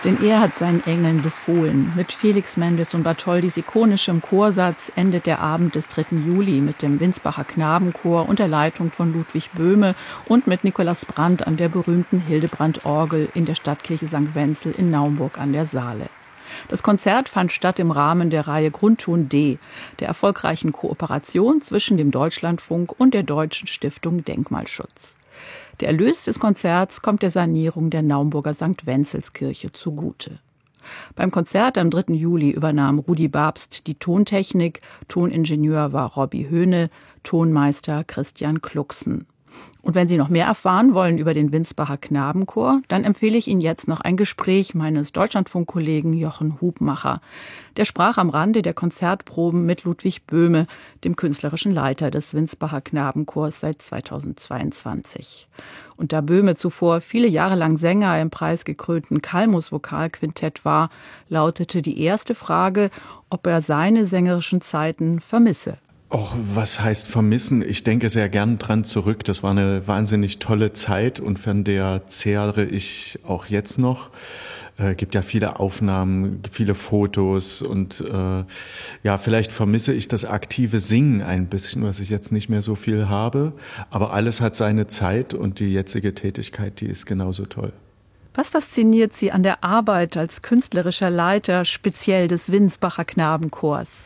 Denn er hat seinen Engeln befohlen. Mit Felix Mendes und Bartholdis ikonischem Chorsatz endet der Abend des 3. Juli mit dem Winsbacher Knabenchor unter Leitung von Ludwig Böhme und mit Nikolaus Brandt an der berühmten Hildebrand-Orgel in der Stadtkirche St. Wenzel in Naumburg an der Saale. Das Konzert fand statt im Rahmen der Reihe Grundton D, der erfolgreichen Kooperation zwischen dem Deutschlandfunk und der Deutschen Stiftung Denkmalschutz. Der Erlös des Konzerts kommt der Sanierung der Naumburger St. Wenzelskirche zugute. Beim Konzert am 3. Juli übernahm Rudi Babst die Tontechnik, Toningenieur war Robby Höhne, Tonmeister Christian Klucksen. Und wenn Sie noch mehr erfahren wollen über den Winsbacher Knabenchor, dann empfehle ich Ihnen jetzt noch ein Gespräch meines Deutschlandfunk-Kollegen Jochen Hubmacher. Der sprach am Rande der Konzertproben mit Ludwig Böhme, dem künstlerischen Leiter des Winsbacher Knabenchors seit 2022. Und da Böhme zuvor viele Jahre lang Sänger im preisgekrönten Kalmus Vokalquintett war, lautete die erste Frage, ob er seine sängerischen Zeiten vermisse. Och, was heißt vermissen? Ich denke sehr gern dran zurück. Das war eine wahnsinnig tolle Zeit und von der zehre ich auch jetzt noch. Gibt ja viele Aufnahmen, viele Fotos und ja, vielleicht vermisse ich das aktive Singen ein bisschen, was ich jetzt nicht mehr so viel habe. Aber alles hat seine Zeit und die jetzige Tätigkeit, die ist genauso toll. Was fasziniert Sie an der Arbeit als künstlerischer Leiter speziell des Winsbacher Knabenchors?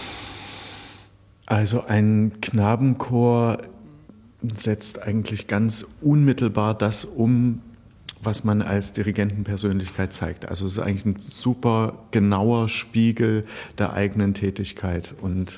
Also ein Knabenchor setzt eigentlich ganz unmittelbar das um, was man als Dirigentenpersönlichkeit zeigt. Also es ist eigentlich ein super genauer Spiegel der eigenen Tätigkeit. Und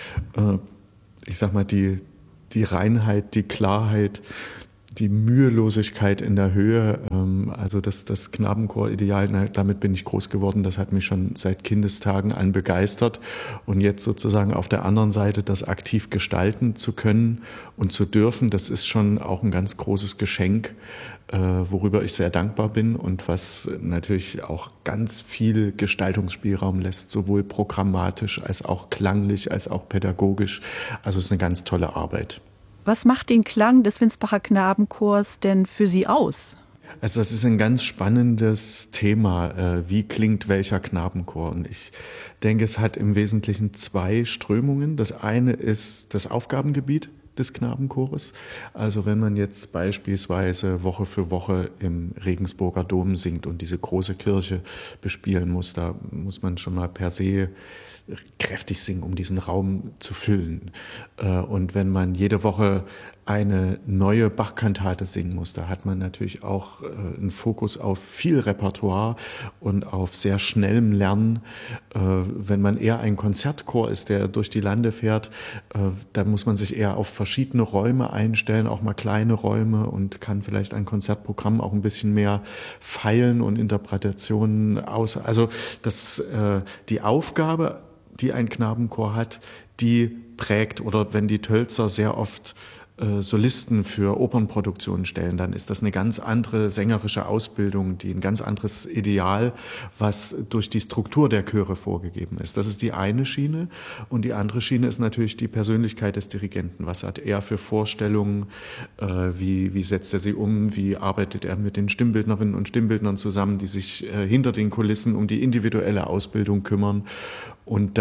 ich sag mal, die Reinheit, die Klarheit, die Mühelosigkeit in der Höhe, also das Knabenchor-Ideal, damit bin ich groß geworden, das hat mich schon seit Kindestagen an begeistert. Und jetzt sozusagen auf der anderen Seite das aktiv gestalten zu können und zu dürfen, das ist schon auch ein ganz großes Geschenk, worüber ich sehr dankbar bin und was natürlich auch ganz viel Gestaltungsspielraum lässt, sowohl programmatisch als auch klanglich, als auch pädagogisch. Also es ist eine ganz tolle Arbeit. Was macht den Klang des Winsbacher Knabenchors denn für Sie aus? Also das ist ein ganz spannendes Thema. Wie klingt welcher Knabenchor? Und ich denke, es hat im Wesentlichen zwei Strömungen. Das eine ist das Aufgabengebiet des Knabenchores. Also wenn man jetzt beispielsweise Woche für Woche im Regensburger Dom singt und diese große Kirche bespielen muss, da muss man schon mal per se kräftig singen, um diesen Raum zu füllen. Und wenn man jede Woche eine neue Bach-Kantate singen muss, da hat man natürlich auch einen Fokus auf viel Repertoire und auf sehr schnellem Lernen. Wenn man eher ein Konzertchor ist, der durch die Lande fährt, da muss man sich eher auf verschiedene Räume einstellen, auch mal kleine Räume und kann vielleicht ein Konzertprogramm auch ein bisschen mehr feilen und Interpretationen aus. Also die Aufgabe, die ein Knabenchor hat, die prägt, oder wenn die Tölzer sehr oft Solisten für Opernproduktionen stellen, dann ist das eine ganz andere sängerische Ausbildung, ein ganz anderes Ideal, was durch die Struktur der Chöre vorgegeben ist. Das ist die eine Schiene. Und die andere Schiene ist natürlich die Persönlichkeit des Dirigenten. Was hat er für Vorstellungen? Wie setzt er sie um? Wie arbeitet er mit den Stimmbildnerinnen und Stimmbildnern zusammen, die sich hinter den Kulissen um die individuelle Ausbildung kümmern? Und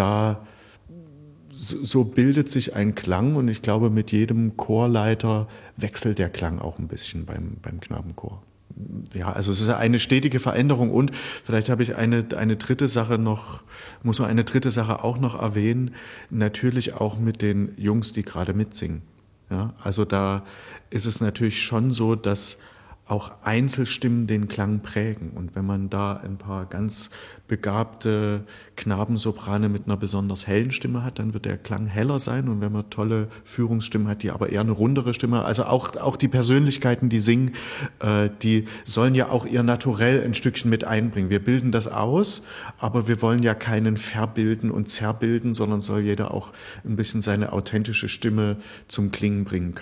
so bildet sich ein Klang, und ich glaube, mit jedem Chorleiter wechselt der Klang auch ein bisschen beim Knabenchor. Ja, also es ist eine stetige Veränderung, und vielleicht habe ich eine dritte Sache muss man eine dritte Sache auch noch erwähnen, natürlich auch mit den Jungs, die gerade mitsingen. Ja, also da ist es natürlich schon so, dass auch Einzelstimmen den Klang prägen. Und wenn man da ein paar ganz begabte Knabensoprane mit einer besonders hellen Stimme hat, dann wird der Klang heller sein. Und wenn man tolle Führungsstimmen hat, die aber eher eine rundere Stimme, also auch die Persönlichkeiten, die singen, die sollen ja auch ihr Naturell ein Stückchen mit einbringen. Wir bilden das aus, aber wir wollen ja keinen verbilden und zerbilden, sondern soll jeder auch ein bisschen seine authentische Stimme zum Klingen bringen können.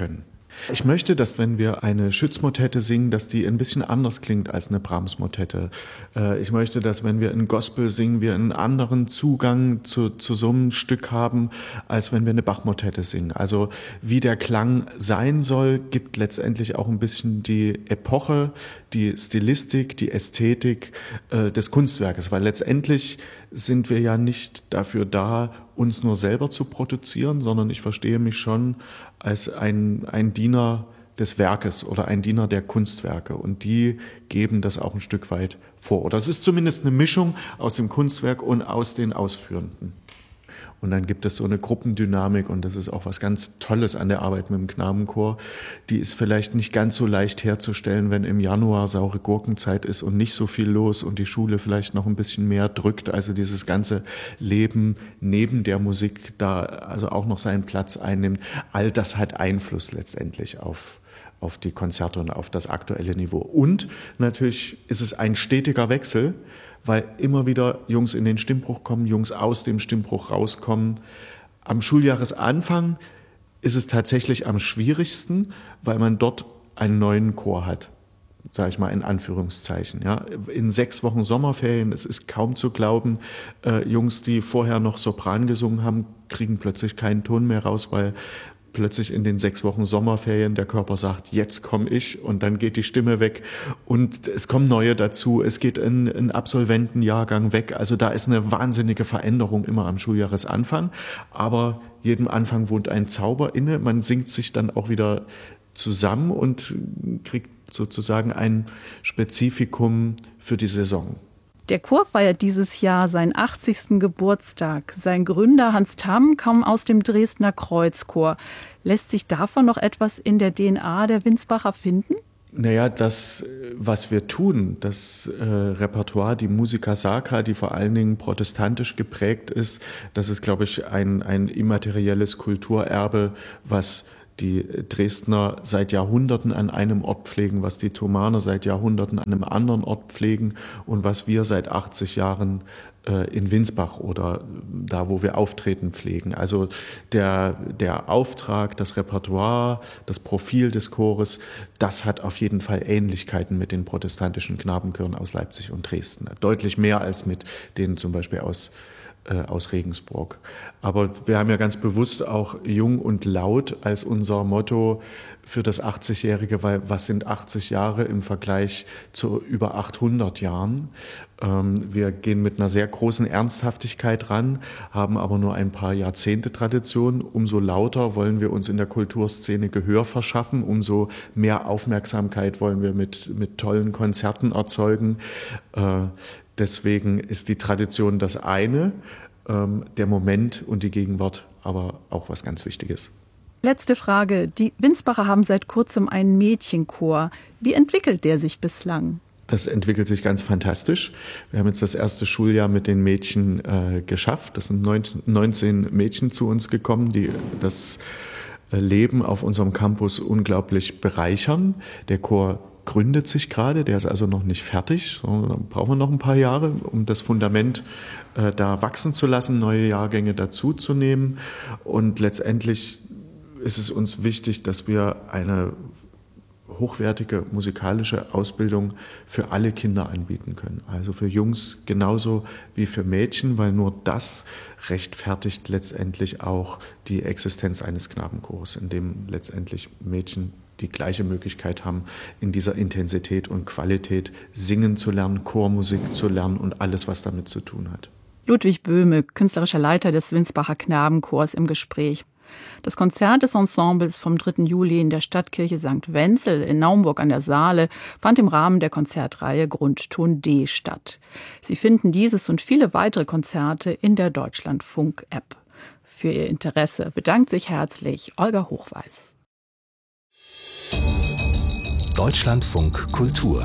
Ich möchte, dass wenn wir eine Schütz-Motette singen, dass die ein bisschen anders klingt als eine Brahms-Motette. Ich möchte, dass wenn wir ein Gospel singen, wir einen anderen Zugang zu so einem Stück haben, als wenn wir eine Bach-Motette singen. Also wie der Klang sein soll, gibt letztendlich auch ein bisschen die Epoche, die Stilistik, die Ästhetik des Kunstwerkes. Weil letztendlich sind wir ja nicht dafür da, uns nur selber zu produzieren, sondern ich verstehe mich schon als ein Diener des Werkes oder ein Diener der Kunstwerke. Und die geben das auch ein Stück weit vor. Oder es ist zumindest eine Mischung aus dem Kunstwerk und aus den Ausführenden. Und dann gibt es so eine Gruppendynamik und das ist auch was ganz Tolles an der Arbeit mit dem Knabenchor. Die ist vielleicht nicht ganz so leicht herzustellen, wenn im Januar saure Gurkenzeit ist und nicht so viel los und die Schule vielleicht noch ein bisschen mehr drückt. Also dieses ganze Leben neben der Musik da also auch noch seinen Platz einnimmt. All das hat Einfluss letztendlich auf die Konzerte und auf das aktuelle Niveau. Und natürlich ist es ein stetiger Wechsel, weil immer wieder Jungs in den Stimmbruch kommen, Jungs aus dem Stimmbruch rauskommen. Am Schuljahresanfang ist es tatsächlich am schwierigsten, weil man dort einen neuen Chor hat, sage ich mal in Anführungszeichen. Ja. In 6 Wochen Sommerferien, es ist kaum zu glauben, Jungs, die vorher noch Sopran gesungen haben, kriegen plötzlich keinen Ton mehr raus, weil plötzlich in den 6 Wochen Sommerferien der Körper sagt, jetzt komme ich und dann geht die Stimme weg und es kommen neue dazu, es geht ein Absolventenjahrgang weg, also da ist eine wahnsinnige Veränderung immer am Schuljahresanfang, aber jedem Anfang wohnt ein Zauber inne, man singt sich dann auch wieder zusammen und kriegt sozusagen ein Spezifikum für die Saison. Der Chor feiert dieses Jahr seinen 80. Geburtstag. Sein Gründer Hans Tamm kam aus dem Dresdner Kreuzchor. Lässt sich davon noch etwas in der DNA der Winsbacher finden? Naja, das, was wir tun, das Repertoire, die Musica Sacra, die vor allen Dingen protestantisch geprägt ist, das ist, glaube ich, ein immaterielles Kulturerbe, was die Dresdner seit Jahrhunderten an einem Ort pflegen, was die Thomaner seit Jahrhunderten an einem anderen Ort pflegen und was wir seit 80 Jahren in Winsbach oder da, wo wir auftreten, pflegen. Also der Auftrag, das Repertoire, das Profil des Chores, das hat auf jeden Fall Ähnlichkeiten mit den protestantischen Knabenchören aus Leipzig und Dresden. Deutlich mehr als mit denen zum Beispiel aus Regensburg. Aber wir haben ja ganz bewusst auch jung und laut als unser Motto für das 80-Jährige, weil was sind 80 Jahre im Vergleich zu über 800 Jahren? Wir gehen mit einer sehr großen Ernsthaftigkeit ran, haben aber nur ein paar Jahrzehnte Tradition. Umso lauter wollen wir uns in der Kulturszene Gehör verschaffen, umso mehr Aufmerksamkeit wollen wir mit tollen Konzerten erzeugen. Deswegen ist die Tradition das eine, der Moment und die Gegenwart aber auch was ganz Wichtiges. Letzte Frage. Die Winsbacher haben seit kurzem einen Mädchenchor. Wie entwickelt der sich bislang? Das entwickelt sich ganz fantastisch. Wir haben jetzt das erste Schuljahr mit den Mädchen geschafft. Das sind 19 Mädchen zu uns gekommen, die das Leben auf unserem Campus unglaublich bereichern. Der Chor gründet sich gerade, der ist also noch nicht fertig, sondern da brauchen wir noch ein paar Jahre, um das Fundament da wachsen zu lassen, neue Jahrgänge dazuzunehmen. Und letztendlich ist es uns wichtig, dass wir eine hochwertige musikalische Ausbildung für alle Kinder anbieten können. Also für Jungs genauso wie für Mädchen, weil nur das rechtfertigt letztendlich auch die Existenz eines Knabenchors, in dem letztendlich Mädchen die gleiche Möglichkeit haben, in dieser Intensität und Qualität singen zu lernen, Chormusik zu lernen und alles, was damit zu tun hat. Ludwig Böhme, künstlerischer Leiter des Winsbacher Knabenchors, im Gespräch. Das Konzert des Ensembles vom 3. Juli in der Stadtkirche St. Wenzel in Naumburg an der Saale fand im Rahmen der Konzertreihe Grundton D statt. Sie finden dieses und viele weitere Konzerte in der Deutschlandfunk-App. Für Ihr Interesse bedankt sich herzlich Olga Hochweis. Deutschlandfunk Kultur.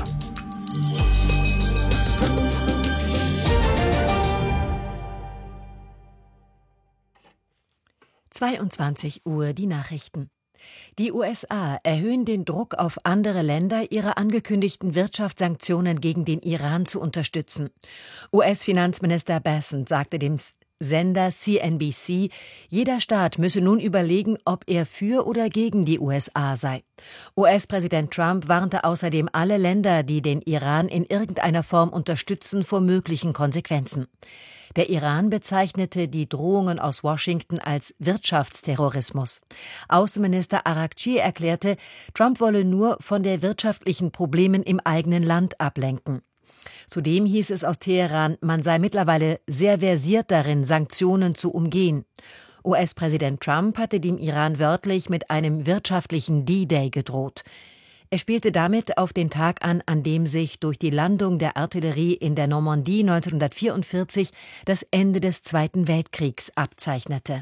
Uhr die Nachrichten. Die USA erhöhen den Druck auf andere Länder, ihre angekündigten Wirtschaftssanktionen gegen den Iran zu unterstützen. US-Finanzminister Bessent sagte dem Sender CNBC, jeder Staat müsse nun überlegen, ob er für oder gegen die USA sei. US-Präsident Trump warnte außerdem alle Länder, die den Iran in irgendeiner Form unterstützen, vor möglichen Konsequenzen. Der Iran bezeichnete die Drohungen aus Washington als Wirtschaftsterrorismus. Außenminister Araghchi erklärte, Trump wolle nur von den wirtschaftlichen Problemen im eigenen Land ablenken. Zudem hieß es aus Teheran, man sei mittlerweile sehr versiert darin, Sanktionen zu umgehen. US-Präsident Trump hatte dem Iran wörtlich mit einem wirtschaftlichen D-Day gedroht. Er spielte damit auf den Tag an, an dem sich durch die Landung der Artillerie in der Normandie 1944 das Ende des Zweiten Weltkriegs abzeichnete.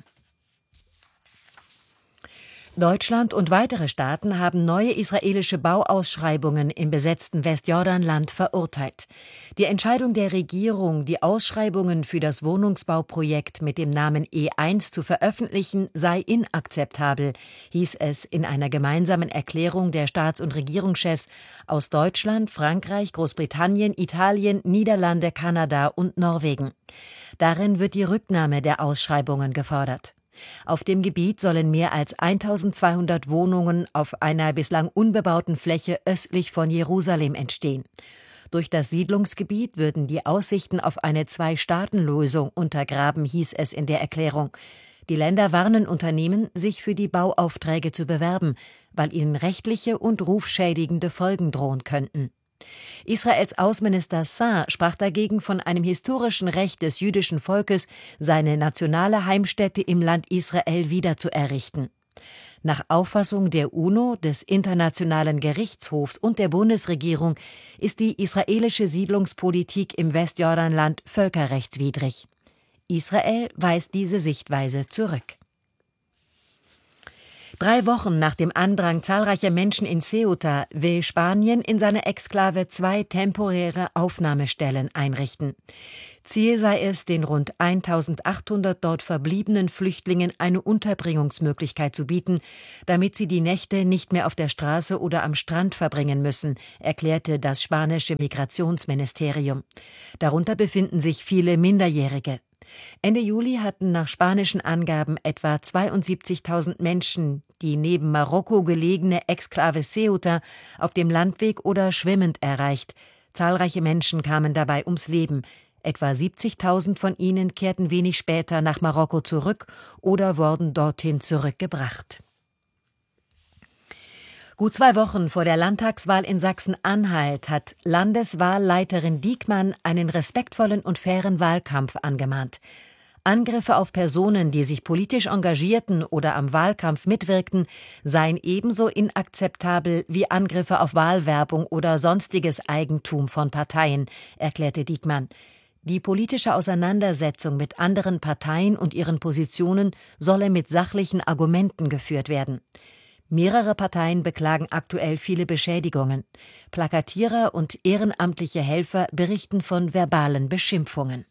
Deutschland und weitere Staaten haben neue israelische Bauausschreibungen im besetzten Westjordanland verurteilt. Die Entscheidung der Regierung, die Ausschreibungen für das Wohnungsbauprojekt mit dem Namen E1 zu veröffentlichen, sei inakzeptabel, hieß es in einer gemeinsamen Erklärung der Staats- und Regierungschefs aus Deutschland, Frankreich, Großbritannien, Italien, Niederlande, Kanada und Norwegen. Darin wird die Rücknahme der Ausschreibungen gefordert. Auf dem Gebiet sollen mehr als 1200 Wohnungen auf einer bislang unbebauten Fläche östlich von Jerusalem entstehen. Durch das Siedlungsgebiet würden die Aussichten auf eine Zwei-Staaten-Lösung untergraben, hieß es in der Erklärung. Die Länder warnen Unternehmen, sich für die Bauaufträge zu bewerben, weil ihnen rechtliche und rufschädigende Folgen drohen könnten. Israels Außenminister Saar sprach dagegen von einem historischen Recht des jüdischen Volkes, seine nationale Heimstätte im Land Israel wiederzuerrichten. Nach Auffassung der UNO, des Internationalen Gerichtshofs und der Bundesregierung ist die israelische Siedlungspolitik im Westjordanland völkerrechtswidrig. Israel weist diese Sichtweise zurück. 3 Wochen nach dem Andrang zahlreicher Menschen in Ceuta will Spanien in seiner Exklave 2 temporäre Aufnahmestellen einrichten. Ziel sei es, den rund 1800 dort verbliebenen Flüchtlingen eine Unterbringungsmöglichkeit zu bieten, damit sie die Nächte nicht mehr auf der Straße oder am Strand verbringen müssen, erklärte das spanische Migrationsministerium. Darunter befinden sich viele Minderjährige. Ende Juli hatten nach spanischen Angaben etwa 72.000 Menschen die neben Marokko gelegene Exklave Ceuta auf dem Landweg oder schwimmend erreicht. Zahlreiche Menschen kamen dabei ums Leben. Etwa 70.000 von ihnen kehrten wenig später nach Marokko zurück oder wurden dorthin zurückgebracht. Gut 2 Wochen vor der Landtagswahl in Sachsen-Anhalt hat Landeswahlleiterin Diekmann einen respektvollen und fairen Wahlkampf angemahnt. Angriffe auf Personen, die sich politisch engagierten oder am Wahlkampf mitwirkten, seien ebenso inakzeptabel wie Angriffe auf Wahlwerbung oder sonstiges Eigentum von Parteien, erklärte Diekmann. Die politische Auseinandersetzung mit anderen Parteien und ihren Positionen solle mit sachlichen Argumenten geführt werden. Mehrere Parteien beklagen aktuell viele Beschädigungen. Plakatierer und ehrenamtliche Helfer berichten von verbalen Beschimpfungen.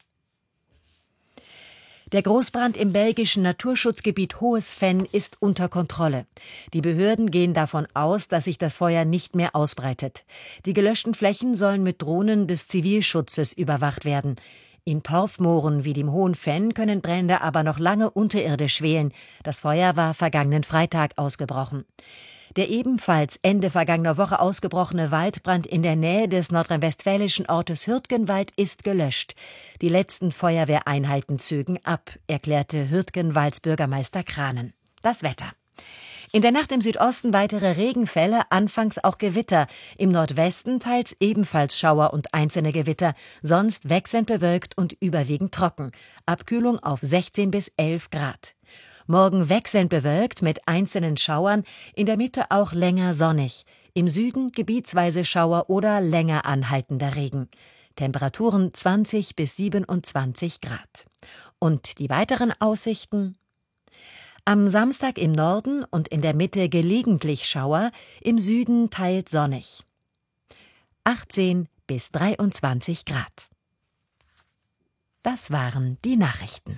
Der Großbrand im belgischen Naturschutzgebiet Hohes-Venn ist unter Kontrolle. Die Behörden gehen davon aus, dass sich das Feuer nicht mehr ausbreitet. Die gelöschten Flächen sollen mit Drohnen des Zivilschutzes überwacht werden. In Torfmooren wie dem Hohen Venn können Brände aber noch lange unterirdisch schwelen. Das Feuer war vergangenen Freitag ausgebrochen. Der ebenfalls Ende vergangener Woche ausgebrochene Waldbrand in der Nähe des nordrhein-westfälischen Ortes Hürtgenwald ist gelöscht. Die letzten Feuerwehreinheiten zögen ab, erklärte Hürtgenwalds Bürgermeister Kranen. Das Wetter. In der Nacht im Südosten weitere Regenfälle, anfangs auch Gewitter. Im Nordwesten teils ebenfalls Schauer und einzelne Gewitter, sonst wechselnd bewölkt und überwiegend trocken. Abkühlung auf 16 bis 11 Grad. Morgen wechselnd bewölkt mit einzelnen Schauern, in der Mitte auch länger sonnig. Im Süden gebietsweise Schauer oder länger anhaltender Regen. Temperaturen 20 bis 27 Grad. Und die weiteren Aussichten? Am Samstag im Norden und in der Mitte gelegentlich Schauer, im Süden teils sonnig. 18 bis 23 Grad. Das waren die Nachrichten.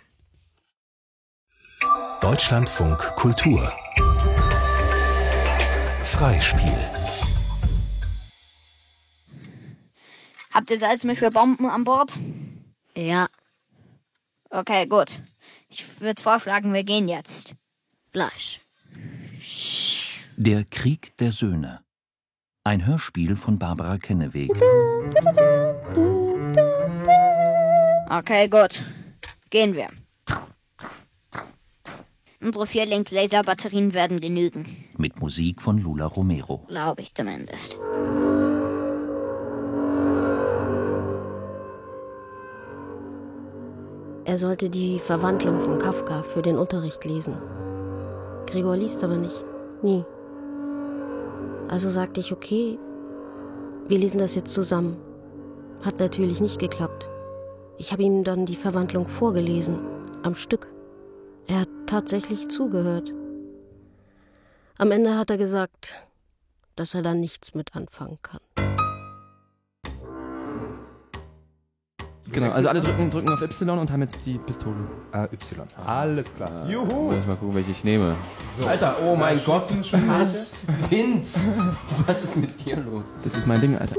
Deutschlandfunk Kultur Freispiel. Habt ihr Salz mit für Bomben an Bord? Ja. Okay, gut. Ich würde vorschlagen, wir gehen jetzt. Gleich. Der Krieg der Söhne. Ein Hörspiel von Barbara Kenneweg. Okay, gut. Gehen wir. Unsere 4 Link-Laser-Batterien werden genügen. Mit Musik von Lula Romero. Glaube ich zumindest. Er sollte die Verwandlung von Kafka für den Unterricht lesen. Gregor liest aber nicht. Nie. Also sagte ich, okay, wir lesen das jetzt zusammen. Hat natürlich nicht geklappt. Ich habe ihm dann die Verwandlung vorgelesen, am Stück. Er hat tatsächlich zugehört. Am Ende hat er gesagt, dass er da nichts mit anfangen kann. Genau, also alle drücken auf Y und haben jetzt die Pistole. Y. Alles klar. Juhu! Muss mal gucken, welche ich nehme. So. Alter, oh mein Gott. Was? Vince! Was ist mit dir los? Das ist mein Ding, Alter.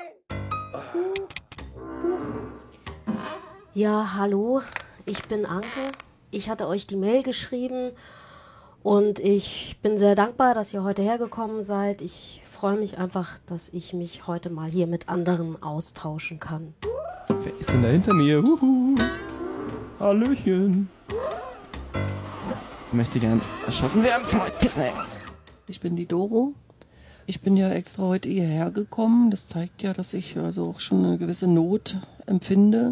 Ja, hallo, ich bin Anke. Ich hatte euch die Mail geschrieben und ich bin sehr dankbar, dass ihr heute hergekommen seid. Ich freue mich einfach, dass ich mich heute mal hier mit anderen austauschen kann. Wer ist denn da hinter mir? Huhu. Hallöchen. Ich möchte gern erschossen werden. Ich bin die Doro. Ich bin ja extra heute hierher gekommen. Das zeigt ja, dass ich also auch schon eine gewisse Not empfinde.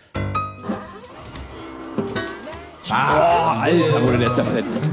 Alter, wurde der zerfetzt.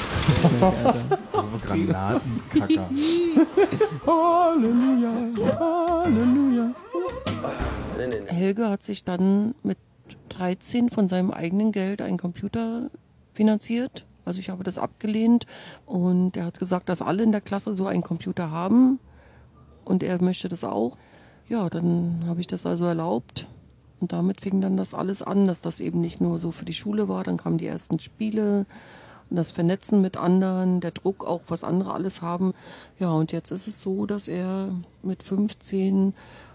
Granatenkacker. Halleluja, Halleluja. Helge hat sich dann mit 13 von seinem eigenen Geld einen Computer finanziert. Also ich habe das abgelehnt und er hat gesagt, dass alle in der Klasse so einen Computer haben und er möchte das auch. Ja, dann habe ich das also erlaubt und damit fing dann das alles an, dass das eben nicht nur so für die Schule war. Dann kamen die ersten Spiele und das Vernetzen mit anderen, der Druck auch, was andere alles haben. Ja, und jetzt ist es so, dass er mit 15